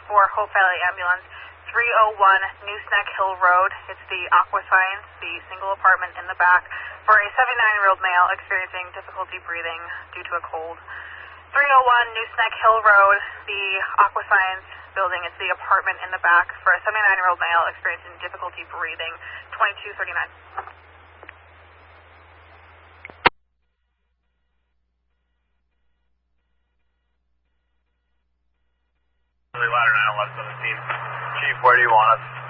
for Hope Valley Ambulance, 301 Nooseneck Hill Road. It's the Aqua Science, the single apartment in the back, for a 79-year-old male experiencing difficulty breathing due to a cold. 301 Nooseneck Hill Road, the Aqua Science building. It's the apartment in the back for a 79-year-old male experiencing difficulty breathing, 2239. Ladder 91117. Chief, where do you want us?